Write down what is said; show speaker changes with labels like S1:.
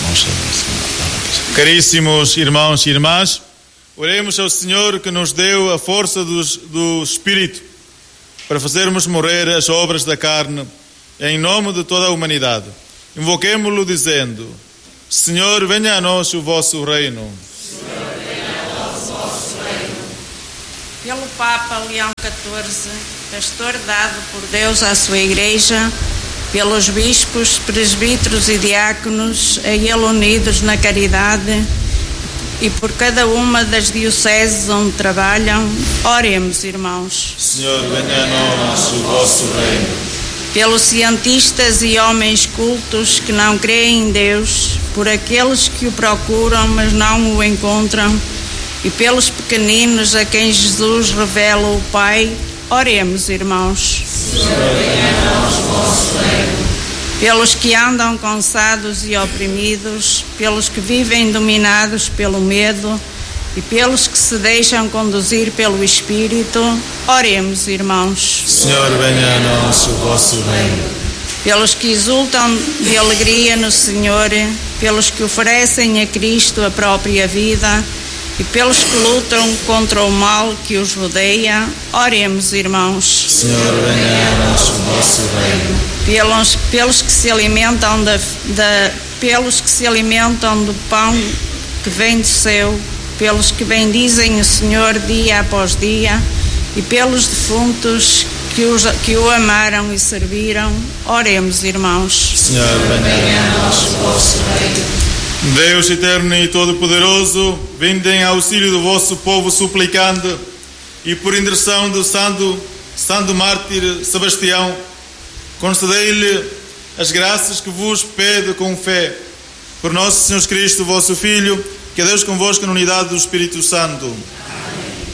S1: Caríssimos irmãos e irmãs, oremos ao Senhor que nos deu a força do Espírito para fazermos morrer as obras da carne em nome de toda a humanidade. Invoquemo-lo dizendo: Senhor, venha a nós o vosso reino.
S2: Senhor, venha a nós o vosso reino. Pelo Papa Leão XIV, pastor dado por Deus à sua Igreja, pelos bispos, presbíteros e diáconos, a ele unidos na caridade, e por cada uma das dioceses onde trabalham, oremos, irmãos.
S1: Senhor, venha a nós o vosso reino.
S2: Pelos cientistas e homens cultos que não creem em Deus, por aqueles que o procuram mas não o encontram, e pelos pequeninos a quem Jesus revela o Pai, oremos, irmãos.
S3: Senhor, venha a nós o vosso reino.
S2: Pelos que andam cansados e oprimidos, pelos que vivem dominados pelo medo e pelos que se deixam conduzir pelo Espírito, oremos, irmãos.
S1: Senhor, venha a nós o vosso reino.
S2: Pelos que exultam de alegria no Senhor, pelos que oferecem a Cristo a própria vida e pelos que lutam contra o mal que os rodeia, oremos, irmãos.
S1: Senhor, venha a nós o vosso reino.
S2: Pelos que se alimentam pelos que se alimentam do pão que vem do céu, pelos que bendizem o Senhor dia após dia, e pelos defuntos que o amaram e serviram, oremos, irmãos.
S1: Senhor, venha a nós o vosso reino. Deus eterno e todo-poderoso, vinde em auxílio do vosso povo suplicante, e por intercessão do santo mártir Sebastião, concedei-lhe as graças que vos pede com fé. Por nosso Senhor Cristo, vosso Filho, que é Deus convosco na unidade do Espírito Santo.